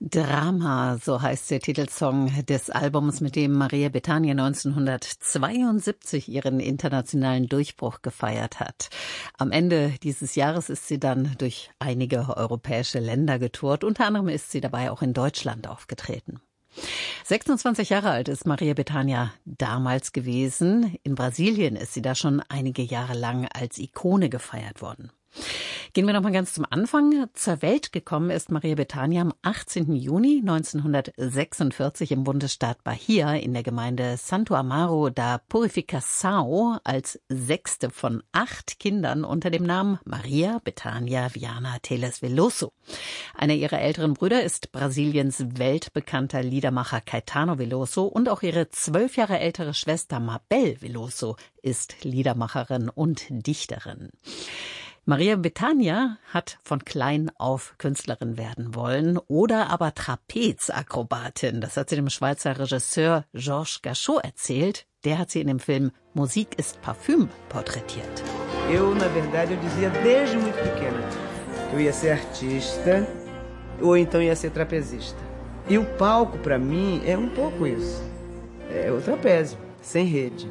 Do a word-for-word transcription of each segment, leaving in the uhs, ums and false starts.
Drama, so heißt der Titelsong des Albums, mit dem Maria Bethania neunzehnhundertzweiundsiebzig ihren internationalen Durchbruch gefeiert hat. Am Ende dieses Jahres ist sie dann durch einige europäische Länder getourt. Unter anderem ist sie dabei auch in Deutschland aufgetreten. sechsundzwanzig Jahre alt ist Maria Bethania damals gewesen. In Brasilien ist sie da schon einige Jahre lang als Ikone gefeiert worden. Gehen wir noch mal ganz zum Anfang. Zur Welt gekommen ist Maria Bethania am achtzehnten Juni neunzehnhundertsechsundvierzig im Bundesstaat Bahia in der Gemeinde Santo Amaro da Purificação als sechste von acht Kindern unter dem Namen Maria Bethania Viana Teles Veloso. Einer ihrer älteren Brüder ist Brasiliens weltbekannter Liedermacher Caetano Veloso und auch ihre zwölf Jahre ältere Schwester Mabel Veloso ist Liedermacherin und Dichterin. Maria Bethania hat von klein auf Künstlerin werden wollen oder aber Trapezakrobatin. Das hat sie dem Schweizer Regisseur Georges Gachot erzählt. Der hat sie in dem Film Musik ist Parfüm porträtiert. Eu, na verdade, eu dizia desde muito pequena que eu ia ser artista ou então ia ser trapezista. E o palco, para mim, é um pouco isso. É o trapézio, sem rede.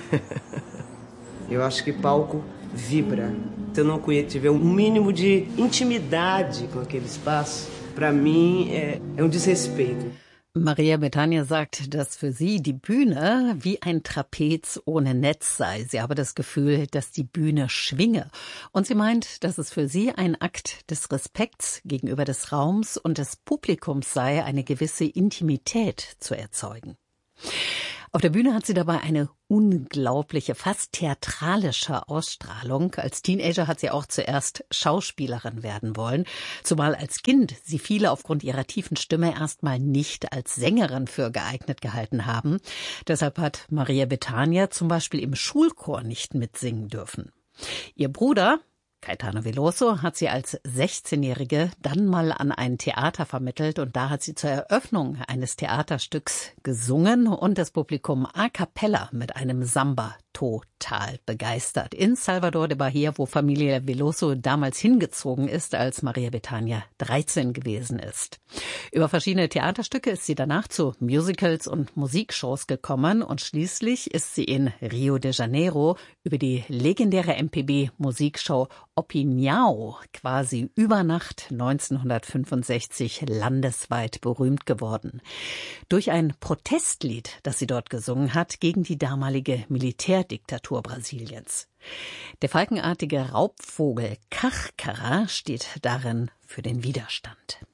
Eu acho que palco vibra. Se eu não tiver um mínimo de intimidade com aquele espaço, para mim é, é um desrespeito. Maria Bethania sagt, dass für sie die Bühne wie ein Trapez ohne Netz sei. Sie habe das Gefühl, dass die Bühne schwinge. Und sie meint, dass es für sie ein Akt des Respekts gegenüber des Raums und des Publikums sei, eine gewisse Intimität zu erzeugen. Auf der Bühne hat sie dabei eine unglaubliche, fast theatralische Ausstrahlung. Als Teenager hat sie auch zuerst Schauspielerin werden wollen, zumal als Kind sie viele aufgrund ihrer tiefen Stimme erstmal nicht als Sängerin für geeignet gehalten haben. Deshalb hat Maria Bethania zum Beispiel im Schulchor nicht mitsingen dürfen. Ihr Bruder Caetano Veloso hat sie als sechzehnjährige dann mal an ein Theater vermittelt und da hat sie zur Eröffnung eines Theaterstücks gesungen und das Publikum a cappella mit einem Samba total begeistert. In Salvador de Bahia, wo Familie Veloso damals hingezogen ist, als Maria Bethania dreizehn gewesen ist. Über verschiedene Theaterstücke ist sie danach zu Musicals und Musikshows gekommen und schließlich ist sie in Rio de Janeiro über die legendäre M P B-Musikshow Opinião quasi über Nacht neunzehnhundertfünfundsechzig landesweit berühmt geworden. Durch ein Protestlied, das sie dort gesungen hat, gegen die damalige Militärdiktatur Brasiliens. Der falkenartige Raubvogel Cachcara steht darin für den Widerstand.